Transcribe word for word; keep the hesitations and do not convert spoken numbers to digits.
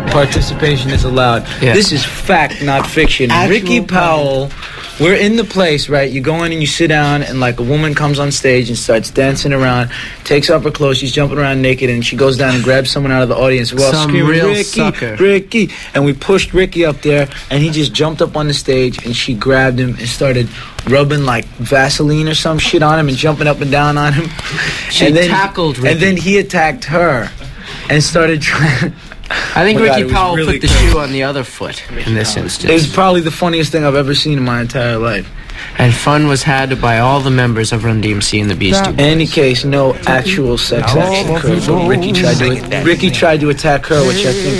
participation is allowed. Yeah. This is fact, not fiction. Actual Ricky Powell, we're in the place, right? You go in and you sit down, and like a woman comes on stage and starts dancing around, takes off her clothes, she's jumping around naked, and she goes down and grabs someone out of the audience. We're all Some screaming, real Ricky, sucker. Ricky. And we pushed Ricky up there, and he just jumped up on the stage, and she grabbed him and started rubbing like Vaseline or some shit on him and jumping up and down on him. She and then, tackled Ricky. And then he attacked her and started trying... I think Oh my God, Ricky it was Powell really put the crazy. shoe on the other foot in this instance. It was probably the funniest thing I've ever seen in my entire life. And fun was had by all the members of Run D M C and the Beastie In Boys. any case, no actual sex action occurred, but Ricky tried to Ricky tried to attack her, which I think